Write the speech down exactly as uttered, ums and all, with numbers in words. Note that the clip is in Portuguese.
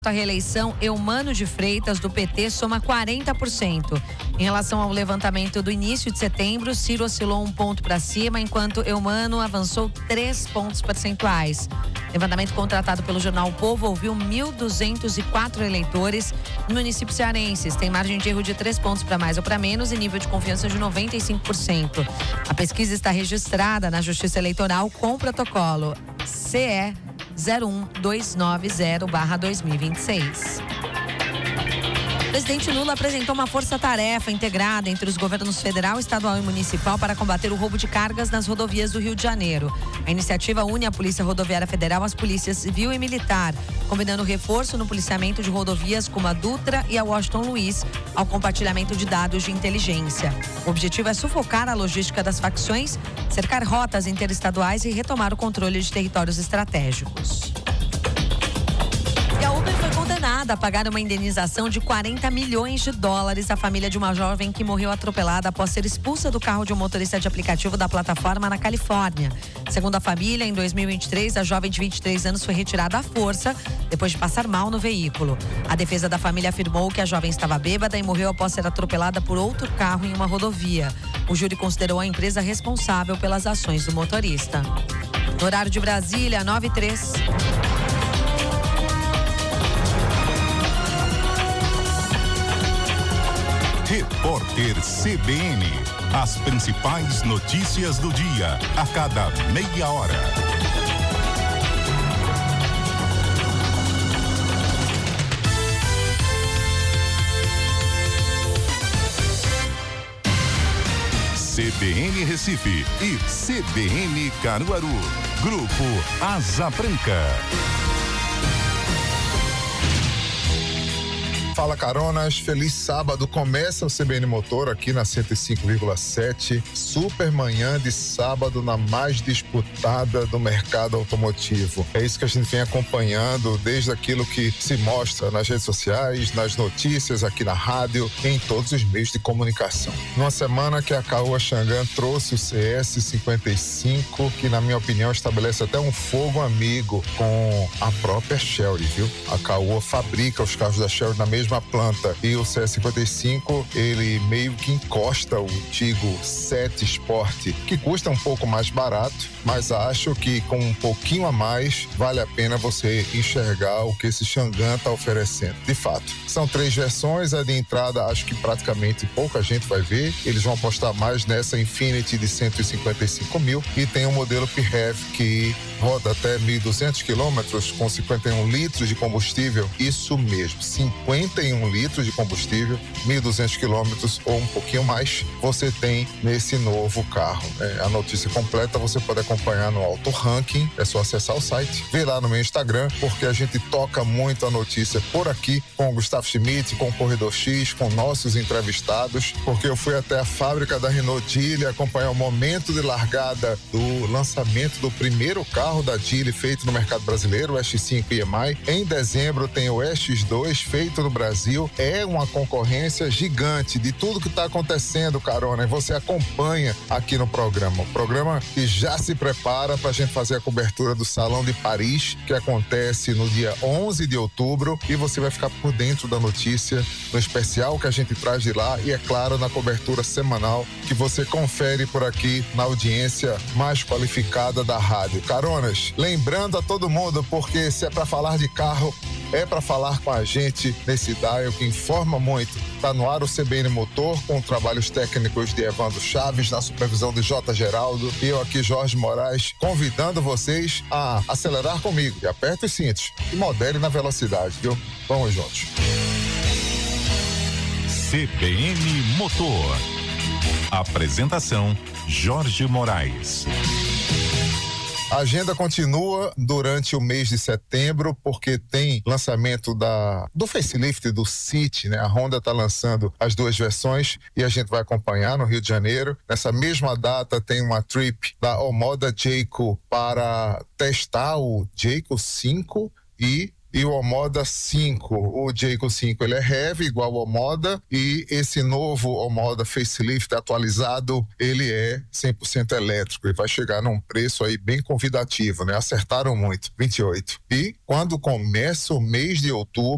A reeleição, Eumano de Freitas, do P T, soma quarenta por cento. Em relação ao levantamento do início de setembro, Ciro oscilou um ponto para cima, enquanto Eumano avançou três pontos percentuais. Levantamento contratado pelo jornal O Povo ouviu mil duzentos e quatro eleitores no município cearenses. Tem margem de erro de três pontos para mais ou para menos e nível de confiança de noventa e cinco por cento. A pesquisa está registrada na Justiça Eleitoral com protocolo C E zero um dois nove zero barra dois mil e vinte e seis. O presidente Lula apresentou uma força-tarefa integrada entre os governos federal, estadual e municipal para combater o roubo de cargas nas rodovias do Rio de Janeiro. A iniciativa une a Polícia Rodoviária Federal às polícias civil e militar, combinando reforço no policiamento de rodovias como a Dutra e a Washington Luiz, ao compartilhamento de dados de inteligência. O objetivo é sufocar a logística das facções, cercar rotas interestaduais e retomar o controle de territórios estratégicos. E a Uber foi condenada a pagar uma indenização de quarenta milhões de dólares à família de uma jovem que morreu atropelada após ser expulsa do carro de um motorista de aplicativo da plataforma na Califórnia. Segundo a família, em dois mil e vinte e três, a jovem de vinte e três anos foi retirada à força depois de passar mal no veículo. A defesa da família afirmou que a jovem estava bêbada e morreu após ser atropelada por outro carro em uma rodovia. O júri considerou a empresa responsável pelas ações do motorista. No horário de Brasília, nove e três. Repórter C B N. As principais notícias do dia, a cada meia hora. C B N Recife e C B N Caruaru. Grupo Asa Branca. Fala, caronas, feliz sábado. Começa o C B N Motor aqui na cento e cinco vírgula sete. Super manhã de sábado na mais disputada do mercado automotivo. É isso que a gente vem acompanhando desde aquilo que se mostra nas redes sociais, nas notícias, aqui na rádio, em todos os meios de comunicação. Numa semana que a Caoa Xangan trouxe o C S cinquenta e cinco, que na minha opinião estabelece até um fogo amigo com a própria Chery, viu? A Caoa fabrica os carros da Chery na mesma planta e o C S cinquenta e cinco, ele meio que encosta o Tigo sete Sport, que custa um pouco mais barato, mas acho que com um pouquinho a mais vale a pena você enxergar o que esse Xangan está oferecendo. De fato, são três versões. A de entrada acho que praticamente pouca gente vai ver, eles vão apostar mais nessa Infiniti de cento e cinquenta e cinco mil, e tem o modelo P H E V que roda até mil e duzentos quilômetros com cinquenta e um litros de combustível. Isso mesmo, cinquenta e um litros de combustível, mil e duzentos quilômetros ou um pouquinho mais, você tem nesse novo carro. É, a notícia completa você pode acompanhar no Auto Ranking, é só acessar o site, ver lá no meu Instagram, porque a gente toca muito a notícia por aqui com o Gustavo Schmidt, com o Corredor X, com nossos entrevistados, porque eu fui até a fábrica da Renault Geely acompanhar o momento de largada do lançamento do primeiro carro da Geely feito no mercado brasileiro, o X cinco I M I. Em dezembro tem o X dois feito no Brasil. É uma concorrência gigante de tudo que está acontecendo, carona, e você acompanha aqui no programa. O programa que já se prepara para a gente fazer a cobertura do Salão de Paris, que acontece no dia onze de outubro, e você vai ficar por dentro da notícia no especial que a gente traz de lá e, é claro, na cobertura semanal que você confere por aqui na audiência mais qualificada da rádio. Caronas, lembrando a todo mundo, porque se é para falar de carro, é para falar com a gente nesse dial que informa muito. Tá no ar o C B N Motor, com trabalhos técnicos de Evandro Chaves, na supervisão de J. Geraldo, e eu aqui, Jorge Moraes, convidando vocês a acelerar comigo. E aperte os cintos e modere na velocidade, viu? Vamos juntos. C B N Motor. Apresentação: Jorge Moraes. A agenda continua durante o mês de setembro, porque tem lançamento da, do facelift do City, né? A Honda está lançando as duas versões e a gente vai acompanhar no Rio de Janeiro. Nessa mesma data tem uma trip da Omoda Jayco para testar o Jayco cinco e e o Omoda cinco. O Jayco cinco, ele é heavy, igual o Omoda, e esse novo Omoda facelift atualizado, ele é cem por cento elétrico e vai chegar num preço aí bem convidativo, né? Acertaram muito, vinte e oito. E quando começa o mês de outubro,